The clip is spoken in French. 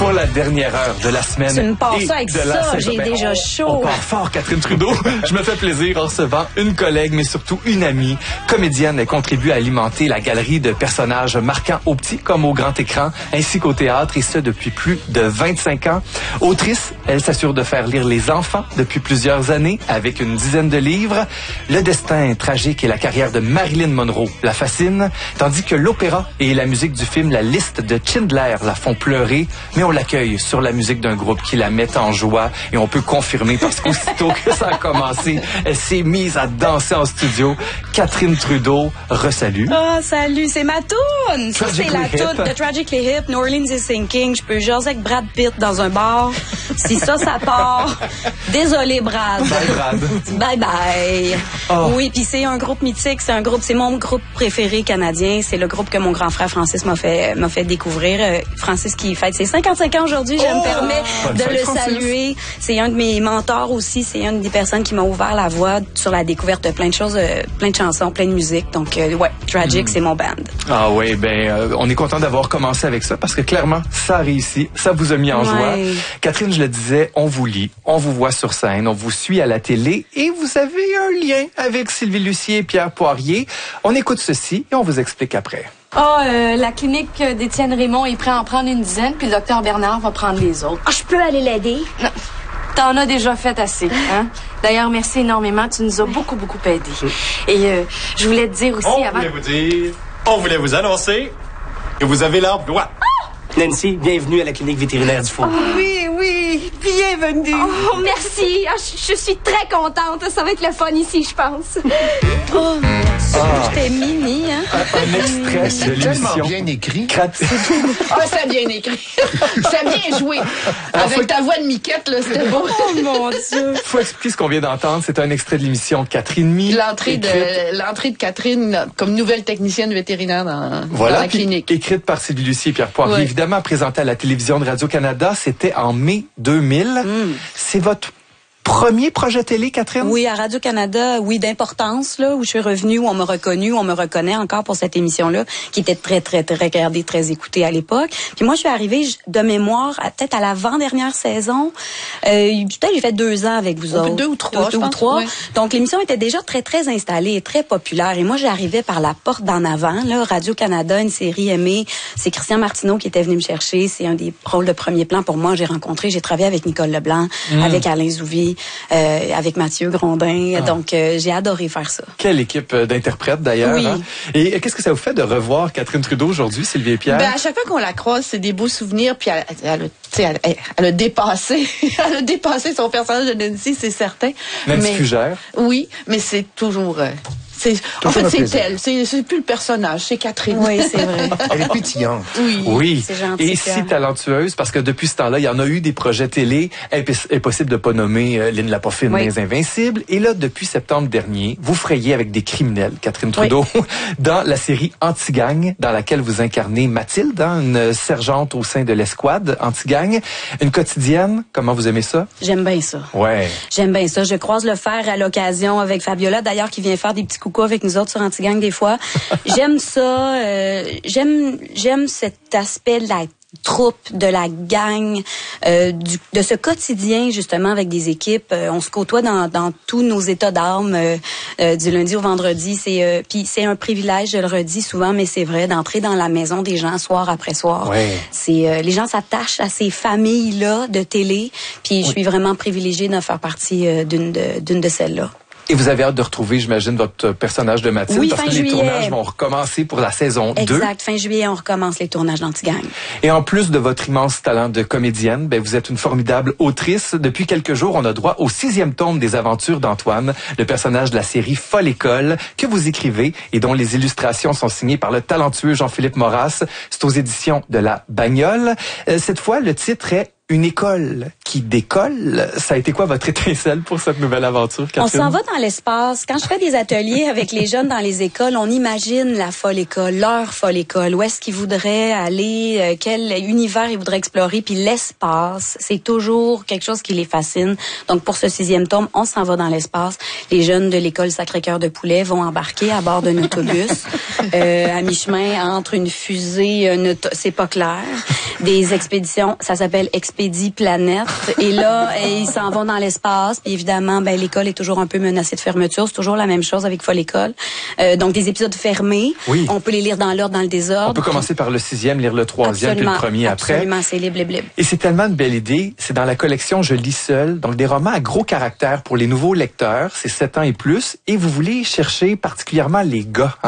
pour la dernière heure de la semaine. Tu me passes ça avec ça, j'ai déjà chaud. On part fort, Catherine Trudeau. Je me fais plaisir en recevant une collègue, mais surtout une amie. Comédienne, elle contribue à alimenter la galerie de personnages marquants au petit comme au grand écran, ainsi qu'au théâtre, et ce depuis plus de 25 ans. Autrice, elle s'assure de faire lire les enfants depuis plusieurs années, avec une dizaine de livres. Le destin tragique et la carrière de Marilyn Monroe la fascinent, tandis que l'opéra et la musique du film La Liste de Schindler la font pleurer, mais on l'accueille sur la musique d'un groupe qui la met en joie, et on peut confirmer parce qu'aussitôt que ça a commencé, elle s'est mise à danser en studio. Catherine Trudeau, resalut. Oh, salut, c'est ma toune! Ça, c'est la toune de Tragically Hip, New Orleans is Sinking. Je peux jaser avec Brad Pitt dans un bar. Si ça part, désolé Brad. Bye Brad. Bye bye. Oh. Oui, puis c'est un groupe mythique, c'est mon groupe préféré canadien. C'est le groupe que mon grand frère Francis m'a fait découvrir. Francis qui fête ses 55 ans aujourd'hui, je me permets de le saluer. C'est un de mes mentors aussi, c'est une des personnes qui m'a ouvert la voie sur la découverte de plein de choses, plein de chansons, plein de musique. Donc ouais, Tragic, c'est mon band. Ah oui, on est content d'avoir commencé avec ça parce que clairement, ça a réussi, ça vous a mis en joie. Catherine, je le disais, on vous lit, on vous voit sur scène, on vous suit à la télé et vous avez un lien avec Sylvie Lucier et Pierre Poirier. On écoute ceci et on vous explique après. La clinique d'Étienne Raymond est prêt à en prendre une dizaine, puis le docteur Bernard va prendre les autres. Je peux aller l'aider? Non. T'en as déjà fait assez, hein? D'ailleurs, merci énormément. Tu nous as beaucoup aidés. Et je voulais te dire aussi on voulait vous annoncer que vous avez l'emploi. Nancy, bienvenue à la clinique vétérinaire du Faux. Oui, bienvenue. Oh, merci. Je suis très contente. Ça va être le fun ici, je pense. Oh, j'étais mini, hein? Un extrait de l'émission. Bien écrit. C'est bien écrit. C'est bien joué. Avec ta voix de miquette, là, c'était beau. Oh, mon Dieu. Faut expliquer ce qu'on vient d'entendre. C'est un extrait de l'émission 4,5. L'entrée de Catherine comme nouvelle technicienne vétérinaire dans la clinique. Écrite par Sylvie Lucier et Pierre Poirier. Oui. Évidemment, présentée à la télévision de Radio-Canada. C'était en mai 2000. C'est votre premier projet télé, Catherine? Oui, à Radio-Canada, oui, d'importance, là, où je suis revenue, où on me reconnu, où on me reconnaît encore pour cette émission-là, qui était très, très, très regardée, très écoutée à l'époque. Puis moi, je suis arrivée de mémoire, peut-être à l'avant-dernière saison. Peut-être j'ai fait 2 ans avec vous autres. 2 ou 3, je pense. Oui. Donc, l'émission était déjà très, très installée et très populaire. Et moi, j'arrivais par la porte d'en avant, là, Radio-Canada, une série aimée. C'est Christian Martineau qui était venu me chercher. C'est un des rôles de premier plan pour moi. J'ai travaillé avec Nicole Leblanc, avec Alain Zouvi, avec Mathieu Grondin. Donc, j'ai adoré faire ça. Quelle équipe d'interprètes, d'ailleurs. Oui. Hein? Et qu'est-ce que ça vous fait de revoir Catherine Trudeau aujourd'hui, Sylvie et Pierre? À chaque fois qu'on la croise, c'est des beaux souvenirs. Puis elle a dépassé son personnage de Nancy, c'est certain. Nancy Fugère. Oui, mais c'est toujours... En fait, c'est elle. C'est plus le personnage, c'est Catherine. Oui, c'est vrai. Elle est pétillante. Oui. C'est gentil. Et si talentueuse, parce que depuis ce temps-là, il y en a eu des projets télé. Impossible de pas nommer Lynn Lapoffine, Les Invincibles. Et là, depuis septembre dernier, vous frayez avec des criminels, Catherine Trudeau, dans la série Anti-Gang, dans laquelle vous incarnez Mathilde, une sergente au sein de l'escouade Anti-Gang. Une quotidienne, comment vous aimez ça? J'aime bien ça. Ouais. J'aime bien ça. Je croise le fer à l'occasion avec Fabiola, d'ailleurs, qui vient faire des petits coucou avec nous autres sur Anti-Gang des fois. J'aime ça. J'aime cet aspect de la troupe, de la gang, de ce quotidien justement avec des équipes. On se côtoie dans tous nos états d'âme du lundi au vendredi. Puis c'est un privilège, je le redis souvent, mais c'est vrai, d'entrer dans la maison des gens soir après soir. Ouais. Les gens s'attachent à ces familles-là de télé. Puis je suis vraiment privilégiée de faire partie d'une de celles-là. Et vous avez hâte de retrouver, j'imagine, votre personnage de Mathilde, oui, parce que les tournages vont recommencer pour la saison 2. Exact, fin juillet, on recommence les tournages d'Anti-Gang. Et en plus de votre immense talent de comédienne, vous êtes une formidable autrice. Depuis quelques jours, on a droit au 6e tome des aventures d'Antoine, le personnage de la série Folle École, que vous écrivez et dont les illustrations sont signées par le talentueux Jean-Philippe Maurras. C'est aux éditions de La Bagnole. Cette fois, le titre est Une école qui décolle. Ça a été quoi votre étincelle pour cette nouvelle aventure, Catherine? On s'en va dans l'espace. Quand je fais des ateliers avec les jeunes dans les écoles, on imagine la folle école, leur folle école. Où est-ce qu'ils voudraient aller, quel univers ils voudraient explorer. Puis l'espace, c'est toujours quelque chose qui les fascine. Donc pour ce 6e tome, on s'en va dans l'espace. Les jeunes de l'école Sacré-Cœur de Poulet vont embarquer à bord d'un autobus à mi-chemin entre une fusée, c'est pas clair. Des expéditions, ça s'appelle Expédie Planète. Et là, ils s'en vont dans l'espace. Puis évidemment, l'école est toujours un peu menacée de fermeture. C'est toujours la même chose avec Folle École. Donc des épisodes fermés. Oui. On peut les lire dans l'ordre, dans le désordre. On peut commencer par le 6e, lire le 3e, puis le premier après. Absolument, c'est libre. Et c'est tellement une belle idée. C'est dans la collection Je lis seul. Donc des romans à gros caractère pour les nouveaux lecteurs. C'est 7 ans et plus. Et vous voulez chercher particulièrement les gars.